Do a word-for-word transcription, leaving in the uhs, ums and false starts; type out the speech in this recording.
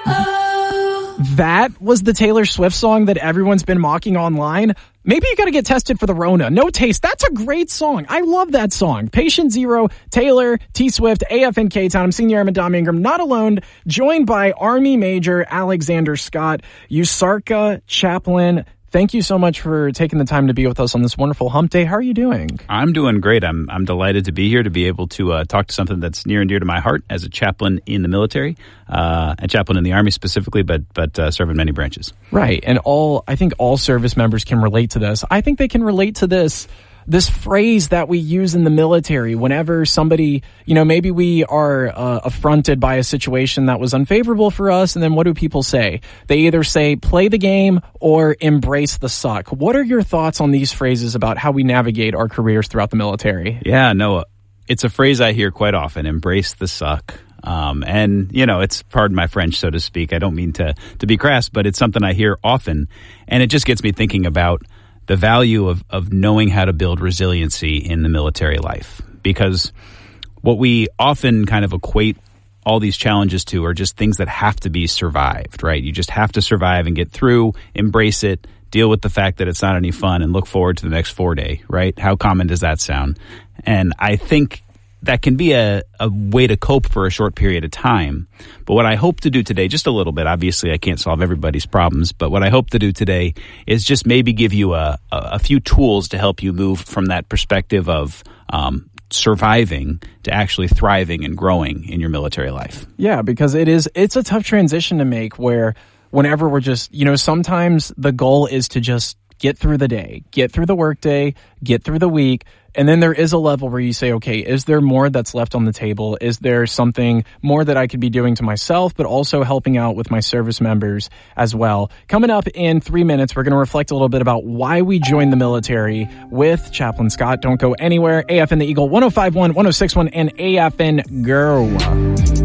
That was the Taylor Swift song that everyone's been mocking online. Maybe you got to get tested for the Rona. No Taste. That's a great song. I love that song. Patient Zero, Taylor, T Swift, A F N K-Town. I'm Senior Airman Dom Ingram, not alone, joined by Army Major Alexander Scott, USARCA Chaplain. Thank you so much for taking the time to be with us on this wonderful hump day. How are you doing? I'm doing great. I'm I'm delighted to be here to be able to uh, talk to something that's near and dear to my heart as a chaplain in the military, uh, a chaplain in the Army specifically, but but uh, serve in many branches. Right, and all I think all service members can relate to this. I think they can relate to this. This phrase that we use in the military whenever somebody, you know, maybe we are uh, affronted by a situation that was unfavorable for us, and then what do people say? They either say, play the game or embrace the suck. What are your thoughts on these phrases about how we navigate our careers throughout the military? Yeah, no, it's a phrase I hear quite often, embrace the suck. Um, and, you know, it's, pardon my French, so to speak. I don't mean to, to be crass, but it's something I hear often, and it just gets me thinking about the value of, of knowing how to build resiliency in the military life. Because what we often kind of equate all these challenges to are just things that have to be survived, right? You just have to survive and get through, embrace it, deal with the fact that it's not any fun, and look forward to the next four day, right? How common does that sound? And I think that can be a, a way to cope for a short period of time. But what I hope to do today, just a little bit, obviously I can't solve everybody's problems, but what I hope to do today is just maybe give you a, a, a few tools to help you move from that perspective of um, surviving to actually thriving and growing in your military life. Yeah, because it is, it's a tough transition to make where whenever we're just, you know, sometimes the goal is to just get through the day, get through the workday, get through the week. And then there is a level where you say, okay, is there more that's left on the table? Is there something more that I could be doing to myself, but also helping out with my service members as well? Coming up in three minutes, we're going to reflect a little bit about why we joined the military with Chaplain Scott. Don't go anywhere. A F N The Eagle, one oh five point one, one oh six point one, and A F N Go.